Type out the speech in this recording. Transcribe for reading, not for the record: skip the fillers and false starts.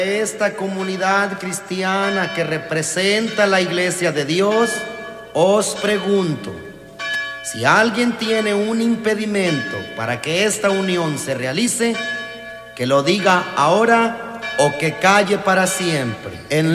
Esta comunidad cristiana que representa la Iglesia de Dios, os pregunto, si alguien tiene un impedimento para que esta unión se realice, que lo diga ahora o que calle para siempre.